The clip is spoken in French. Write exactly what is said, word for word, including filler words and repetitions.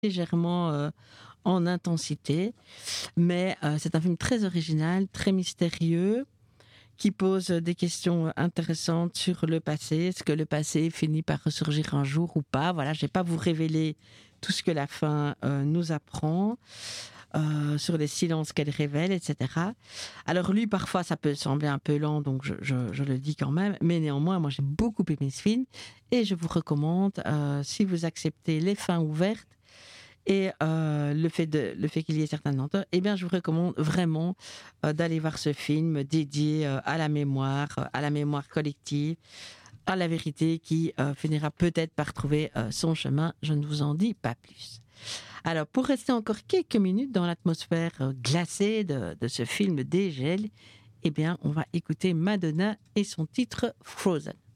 légèrement euh, en intensité, mais euh, c'est un film très original, très mystérieux, qui pose des questions intéressantes sur le passé. Est-ce que le passé finit par ressurgir un jour ou pas? Voilà, je vais pas vous révéler tout ce que la fin euh, nous apprend. Euh, sur les silences qu'elle révèle, et cetera. Alors lui, parfois, ça peut sembler un peu lent, donc je, je, je le dis quand même, mais néanmoins, moi, j'ai beaucoup aimé ce film, et je vous recommande, euh, si vous acceptez les fins ouvertes, et euh, le fait, de, le fait qu'il y ait certains menteurs, eh bien, je vous recommande vraiment euh, d'aller voir ce film dédié euh, à la mémoire, euh, à la mémoire collective, à la vérité qui euh, finira peut-être par trouver euh, son chemin. Je ne vous en dis pas plus. Alors, pour rester encore quelques minutes dans l'atmosphère euh, glacée de, de ce film Dégel, eh bien, on va écouter Madonna et son titre Frozen.